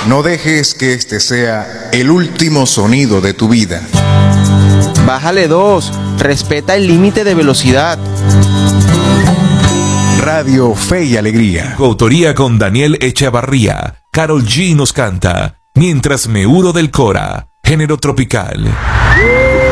No dejes que este sea el último sonido de tu vida. Bájale 2, respeta el límite de velocidad. Radio Fe y Alegría. Coautoría con Daniel Echavarría. Karol G nos canta Mientras me huro del Cora, género tropical.